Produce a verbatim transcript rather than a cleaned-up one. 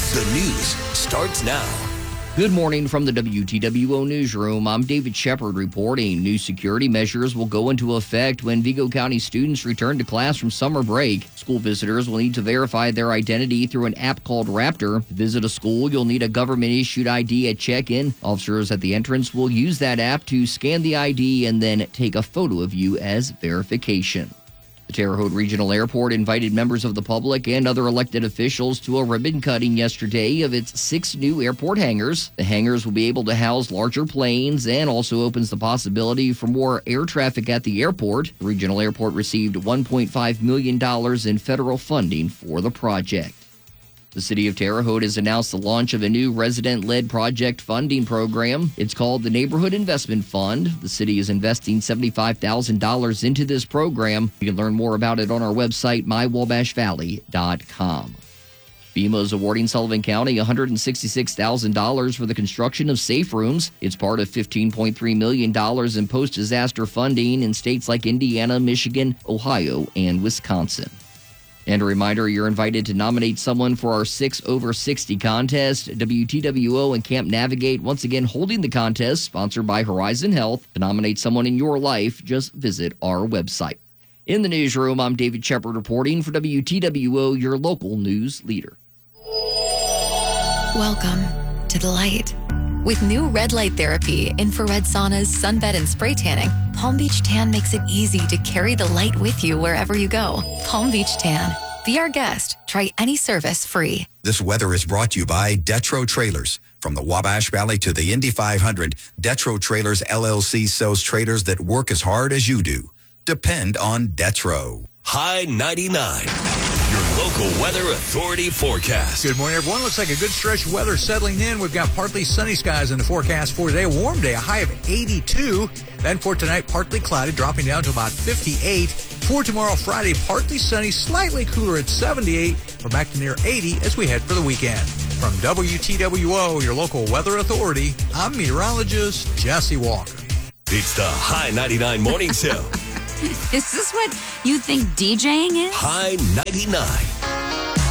The news starts now. Good morning from the W T W O Newsroom. I'm David Shepard reporting. New security measures will go into effect when Vigo County students return to class from summer break. School visitors will need to verify their identity through an app called Raptor. To visit a school, you'll need a government-issued I D at check-in. Officers at the entrance will use that app to scan the I D and then take a photo of you as verification. The Terre Haute Regional Airport invited members of the public and other elected officials to a ribbon cutting yesterday of its six new airport hangars. The hangars will be able to house larger planes and also opens the possibility for more air traffic at the airport. The regional airport received one point five million dollars in federal funding for the project. The City of Terre Haute has announced the launch of a new resident-led project funding program. It's called the Neighborhood Investment Fund. The city is investing seventy-five thousand dollars into this program. You can learn more about it on our website, my wabash valley dot com. FEMA is awarding Sullivan County one hundred sixty-six thousand dollars for the construction of safe rooms. It's part of fifteen point three million dollars in post-disaster funding in states like Indiana, Michigan, Ohio, and Wisconsin. And a reminder, you're invited to nominate someone for our six over sixty contest. W T W O and Camp Navigate once again holding the contest, sponsored by Horizon Health. To nominate someone in your life, just visit our website. In the newsroom, I'm David Shepard reporting for W T W O, your local news leader. Welcome to the light. With new red light therapy, infrared saunas, sunbed, and spray tanning, Palm Beach Tan makes it easy to carry the light with you wherever you go. Palm Beach Tan. Be our guest. Try any service free. This weather is brought to you by Detro Trailers. From the Wabash Valley to the Indy five hundred, Detro Trailers L L C sells trailers that work as hard as you do. Depend on Detro. High ninety-nine. Your local weather authority forecast. Good morning, everyone. Looks like a good stretch of weather settling in. We've got partly sunny skies in the forecast for today. A warm day, a high of eighty-two. Then for tonight, partly cloudy, dropping down to about fifty-eight. For tomorrow, Friday, partly sunny, slightly cooler at seventy-eight. We're back to near eighty as we head for the weekend. From W T W O, your local weather authority, I'm meteorologist Jesse Walker. It's the High ninety-nine Morning Show. Is this what you think DJing is? High ninety-nine.